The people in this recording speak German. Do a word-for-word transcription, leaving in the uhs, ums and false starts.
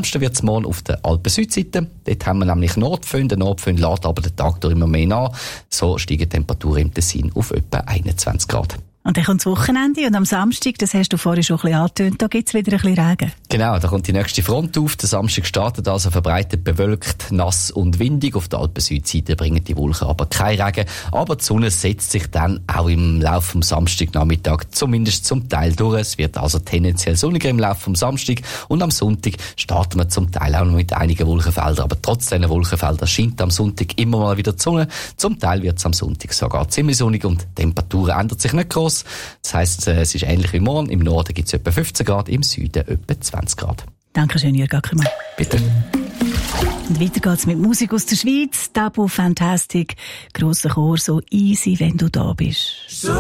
wärmsten wird es morgen auf der Alpen-Südseite. Dort haben wir nämlich Nordföhn. Der Nordföhn lädt aber den Tag durch immer mehr nach. So steigen die Temperaturen im Tessin auf etwa einundzwanzig Grad. Und dann kommt das Wochenende und am Samstag, das hast du vorhin schon ein bisschen angetönt, da gibt es wieder ein bisschen Regen. Genau, da kommt die nächste Front auf. Der Samstag startet also verbreitet bewölkt, nass und windig. Auf der Alpen-Südseite bringen die Wolken aber kein Regen. Aber die Sonne setzt sich dann auch im Laufe vom Samstagnachmittag zumindest zum Teil durch. Es wird also tendenziell sonniger im Laufe vom Samstag. Und am Sonntag starten wir zum Teil auch noch mit einigen Wolkenfeldern. Aber trotz diesen Wolkenfeldern scheint am Sonntag immer mal wieder die Sonne. Zum Teil wird es am Sonntag sogar ziemlich sonnig und die Temperatur ändert sich nicht gross. Das heisst, es ist ähnlich wie morgen. Im Norden gibt es etwa fünfzehn Grad, im Süden etwa zwanzig Grad. Dankeschön, Jürg Ackermann. Bitte. Und weiter geht's mit Musik aus der Schweiz. Tabu Fantastic. Grosser Chor, so easy, wenn du da bist.